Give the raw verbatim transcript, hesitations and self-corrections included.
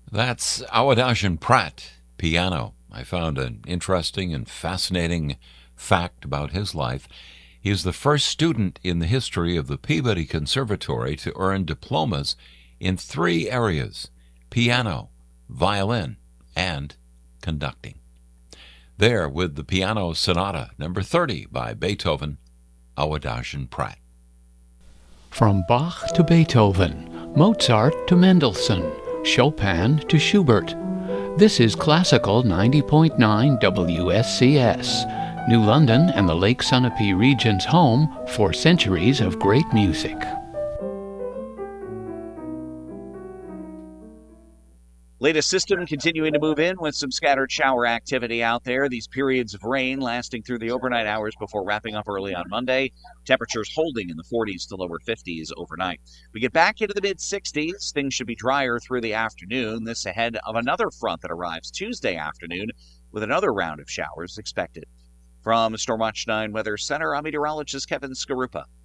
That's Awadajan Pratt, piano. I found an interesting and fascinating fact about his life. He is the first student in the history of the Peabody Conservatory to earn diplomas in three areas: piano, violin, and conducting. There, with the Piano Sonata number thirty by Beethoven, Awadajan Pratt. From Bach to Beethoven, Mozart to Mendelssohn, Chopin to Schubert. This is Classical ninety point nine W S C S, New London and the Lake Sunapee region's home for centuries of great music. Latest system continuing to move in with some scattered shower activity out there. These periods of rain lasting through the overnight hours before wrapping up early on Monday. Temperatures holding in the forties to lower fifties overnight. We get back into the mid sixties. Things should be drier through the afternoon. This ahead of another front that arrives Tuesday afternoon with another round of showers expected. From Stormwatch nine Weather Center, I'm meteorologist Kevin Skarupa.